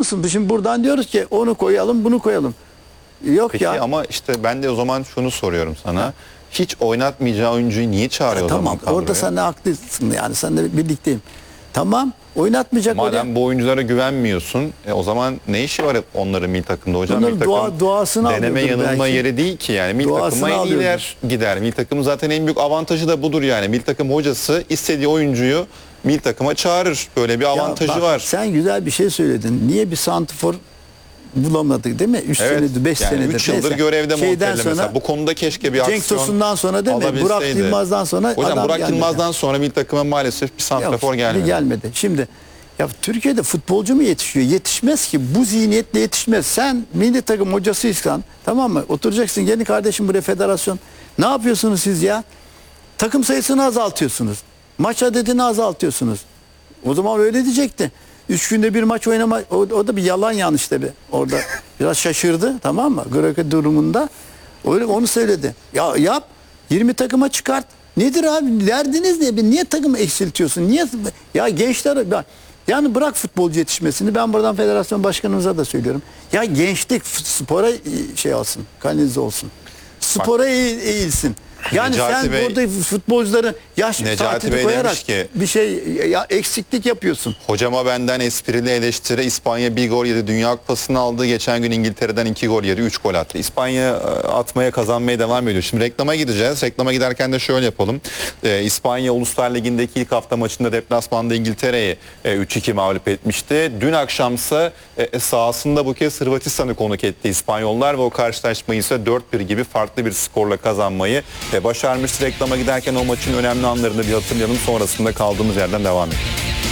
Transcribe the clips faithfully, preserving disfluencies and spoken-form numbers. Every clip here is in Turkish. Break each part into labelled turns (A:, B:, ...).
A: musun? Şimdi buradan diyoruz ki onu koyalım, bunu koyalım. Yok
B: Peki
A: ya.
B: ama işte ben de o zaman şunu soruyorum sana. Ha. Hiç oynatmayacağı oyuncuyu niye çağırıyor
A: Ya
B: o zaman
A: tamam,
B: kadroya?
A: orada sen de haklısın yani. Sen de birlikteyim. Tamam, oynatmayacak.
B: Madem
A: oraya.
B: bu oyunculara güvenmiyorsun, e, o zaman ne işi var onların milli takımda hocam?
A: Onların
B: Milli takım
A: dua- duasını
B: deneme
A: alıyordur
B: yanılma
A: belki.
B: yeri değil ki yani. Milli
A: Duasını
B: takıma en
A: alıyordur.
B: iyiler gider. Milli takımın zaten en büyük avantajı da budur yani. Milli takım hocası istediği oyuncuyu milli takıma çağırır. Böyle bir avantajı
A: Ya bak,
B: var.
A: sen güzel bir şey söyledin. Niye bir santrfor bulamadık değil mi? üç
B: Evet,
A: senedir, beş
B: yani
A: senedir.
B: üç yıldır
A: Neyse.
B: görevde
A: Şeyden
B: Montella mesela. Bu konuda keşke bir
A: Cenk
B: aksiyon
A: Tosun'dan sonra değil mi? Burak
B: alabilseydi.
A: Yılmaz'dan sonra
B: Hocam
A: adam
B: Burak
A: gelmedi.
B: Yılmaz'dan sonra milli takıma maalesef bir santrafor
A: Yok,
B: gelmedi.
A: gelmedi. Şimdi ya Türkiye'de futbolcu mu yetişiyor? Yetişmez ki. Bu zihniyetle yetişmez. Sen milli takım hocasıysan, tamam mı? Oturacaksın. Gelin kardeşim buraya federasyon. Ne yapıyorsunuz siz ya? Takım sayısını azaltıyorsunuz. Maç adedini azaltıyorsunuz. O zaman öyle diyecekti. Üç günde bir maç oynama, o, o da bir yalan yanlış tabii. Orada biraz şaşırdı, tamam mı? Graka durumunda. Öyle onu söyledi. Ya yap, yirmi takıma çıkart. Nedir abi? Derdiniz ne? Niye takımı eksiltiyorsun? Niye? Ya gençler, yani bırak futbolcu yetişmesini. Ben buradan federasyon başkanımıza da söylüyorum. Ya gençlik spora şey olsun, kanalize olsun. Spora eğilsin. Yani
B: Necati
A: sen
B: Bey,
A: burada futbolcuları yaş
B: Necati
A: saatini
B: Bey
A: koyarak
B: demiş ki,
A: bir şey ya, eksiklik yapıyorsun.
B: hocama benden esprili eleştiri. İspanya bir gol yedi. Dünya Kupası'nı aldı. Geçen gün İngiltere'den iki gol yedi. üç gol attı. İspanya atmaya, kazanmaya devam ediyor. Şimdi reklama gideceğiz. Reklama giderken de şöyle yapalım. Ee, İspanya Uluslar Ligi'ndeki ilk hafta maçında deplasmanda İngiltere'yi e, üç iki mağlup etmişti. Dün akşamsa e, sahasında bu kez Hırvatistan'ı konuk etti İspanyollar ve o karşılaşmayı ise dört bir gibi farklı bir skorla kazanmayı e, başarmış. Reklama giderken o maçın önemli anlarını bir hatırlayalım. Sonrasında kaldığımız yerden devam edelim.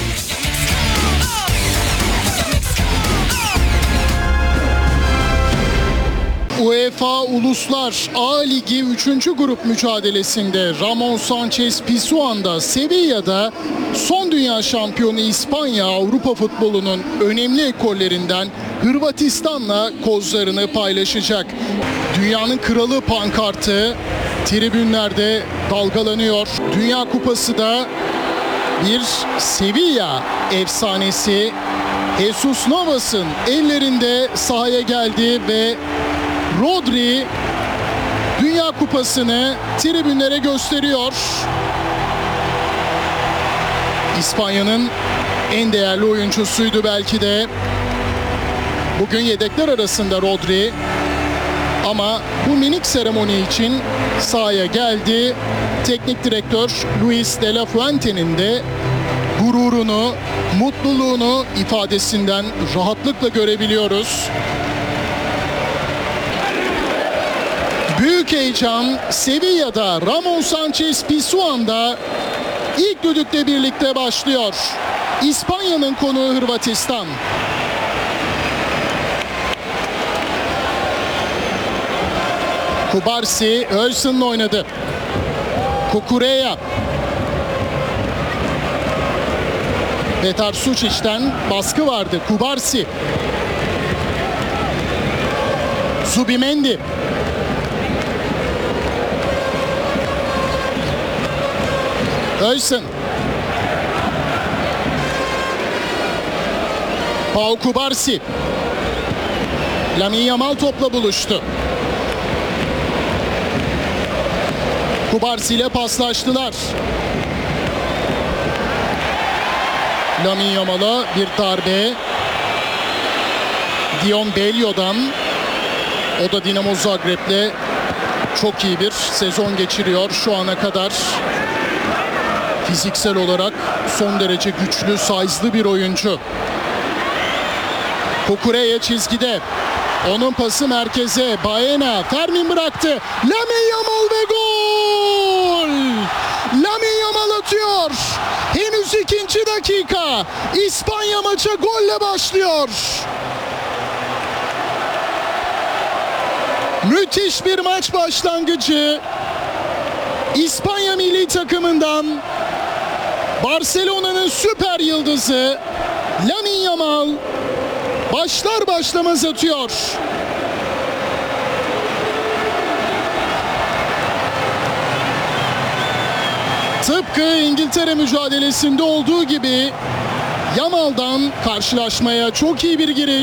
C: UEFA Uluslar A Ligi üçüncü grup mücadelesinde Ramon Sanchez Pizjuan'da Sevilla'da son dünya şampiyonu İspanya Avrupa futbolunun önemli ekollerinden Hırvatistan'la kozlarını paylaşacak. Dünyanın kralı pankartı tribünlerde dalgalanıyor. Dünya Kupası da bir Sevilla efsanesi Jesus Navas'ın ellerinde sahaya geldi ve Rodri Dünya Kupası'nı tribünlere gösteriyor. İspanya'nın en değerli oyuncusuydu belki de. Bugün yedekler arasında Rodri. Ama bu minik seremoni için sahaya geldi. Teknik direktör Luis de la Fuente'nin de gururunu, mutluluğunu ifadesinden rahatlıkla görebiliyoruz. Büyük heyecan Sevilla'da, Ramon Sanchez Pizjuan'da ilk düdükle birlikte başlıyor. İspanya'nın konuğu Hırvatistan. Kubarsi Özsın'la oynadı. Kukureya. Petar Suçic'ten baskı vardı. Kubarsi. Zubimendi. Özsın. Pau Kubarsi. Lamine Yamal topla buluştu. Kubarsi ile paslaştılar. Lamine Yamal'a bir darbe. Dion Belio'dan. O da Dinamo Zagreb'le çok iyi bir sezon geçiriyor şu ana kadar. Fiziksel olarak son derece güçlü, size'lı bir oyuncu. Kukureya çizgide. Onun pası merkeze. Baena. Fermin bıraktı. Lamine Yamal ve gol! Lamine Yamal atıyor. Henüz ikinci dakika. İspanya maça golle başlıyor. Müthiş bir maç başlangıcı. İspanya milli takımından Barcelona'nın süper yıldızı Lamine Yamal başlar başlamaz atıyor. Tıpkı İngiltere mücadelesinde olduğu gibi Yamal'dan karşılaşmaya çok iyi bir giriş.